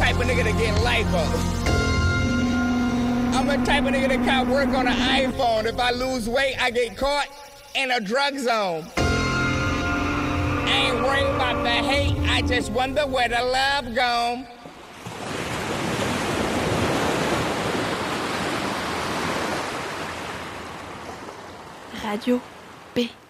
type of nigga to get lipo. I'm the type of nigga that can't work on an iPhone. If I lose weight, I get caught in a drug zone. I ain't worried about the hate, I just wonder where the love gone. Radio B.